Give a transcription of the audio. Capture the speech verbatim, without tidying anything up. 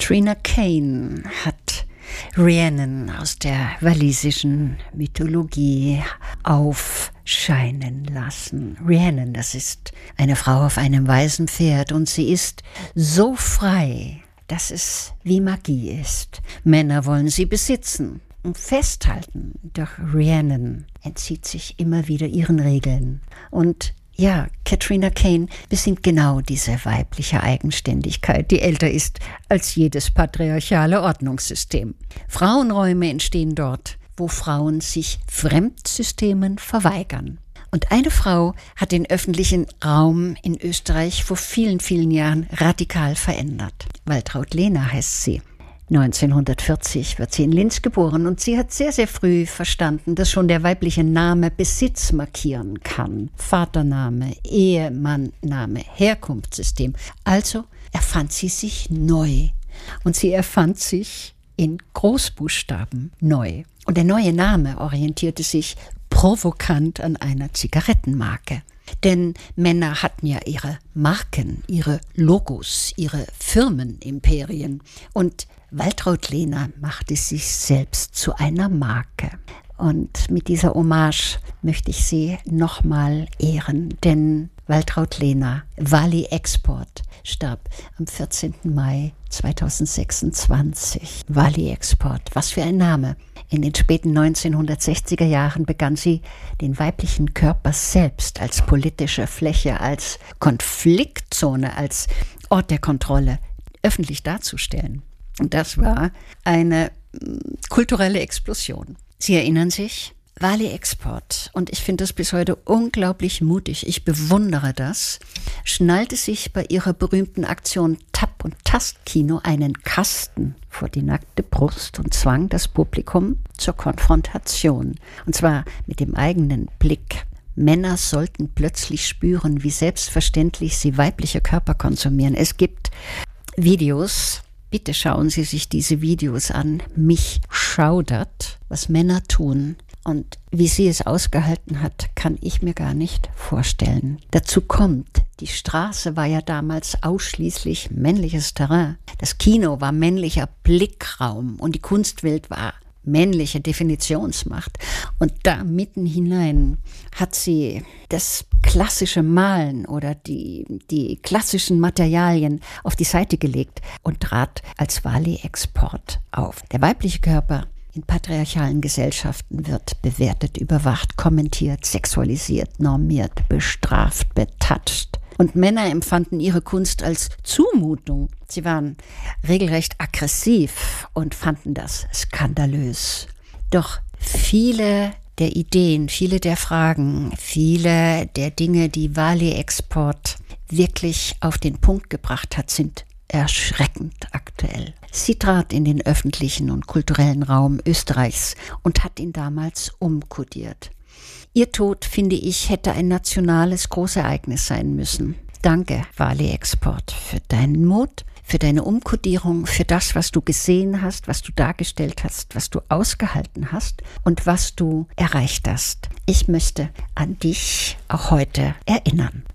Katrina Kain hat Rhiannon aus der walisischen Mythologie aufscheinen lassen. Rhiannon, das ist eine Frau auf einem weißen Pferd und sie ist so frei, dass es wie Magie ist. Männer wollen sie besitzen und festhalten, doch Rhiannon entzieht sich immer wieder ihren Regeln. Und ja, Katrina Kain besingt genau diese weibliche Eigenständigkeit, die älter ist als jedes patriarchale Ordnungssystem. Frauenräume entstehen dort, wo Frauen sich Fremdsystemen verweigern. Und eine Frau hat den öffentlichen Raum in Österreich vor vielen, vielen Jahren radikal verändert. Waltraud Lehner heißt sie. neunzehnhundertvierzig wird sie in Linz geboren und sie hat sehr, sehr früh verstanden, dass schon der weibliche Name Besitz markieren kann. Vatername, Ehemanname, Herkunftssystem. Also erfand sie sich neu. Und sie erfand sich in Großbuchstaben neu. Und der neue Name orientierte sich provokant an einer Zigarettenmarke. Denn Männer hatten ja ihre Marken, ihre Logos, ihre Firmenimperien. Und Waltraud Lehner machte sich selbst zu einer Marke. Und mit dieser Hommage möchte ich sie nochmal ehren, denn Waltraud Lehner, Wally Export, starb am vierzehnten Mai zweitausendsechsundzwanzig. Wally Export, was für ein Name. In den späten neunzehnhundertsechziger Jahren begann sie, den weiblichen Körper selbst als politische Fläche, als Konfliktzone, als Ort der Kontrolle öffentlich darzustellen. Und das war eine kulturelle Explosion. Sie erinnern sich? Wally Export, und ich finde das bis heute unglaublich mutig, ich bewundere das, schnallte sich bei ihrer berühmten Aktion Tap- und Tastkino einen Kasten vor die nackte Brust und zwang das Publikum zur Konfrontation. Und zwar mit dem eigenen Blick. Männer sollten plötzlich spüren, wie selbstverständlich sie weibliche Körper konsumieren. Es gibt Videos, bitte schauen Sie sich diese Videos an. Mich schaudert, was Männer tun. Und wie sie es ausgehalten hat, kann ich mir gar nicht vorstellen. Dazu kommt, die Straße war ja damals ausschließlich männliches Terrain. Das Kino war männlicher Blickraum und die Kunstwelt war männliche Definitionsmacht. Und da mitten hinein hat sie das klassische Malen oder die, die klassischen Materialien auf die Seite gelegt und trat als Wally Export auf. Der weibliche Körper in patriarchalen Gesellschaften wird bewertet, überwacht, kommentiert, sexualisiert, normiert, bestraft, betatscht. Und Männer empfanden ihre Kunst als Zumutung. Sie waren regelrecht aggressiv und fanden das skandalös. Doch viele der Ideen, viele der Fragen, viele der Dinge, die Wally Export wirklich auf den Punkt gebracht hat, sind erschreckend aktuell. Sie trat in den öffentlichen und kulturellen Raum Österreichs und hat ihn damals umkodiert. Ihr Tod, finde ich, hätte ein nationales Großereignis sein müssen. Danke, Wally Export, für deinen Mut, für deine Umkodierung, für das, was du gesehen hast, was du dargestellt hast, was du ausgehalten hast und was du erreicht hast. Ich möchte an dich auch heute erinnern.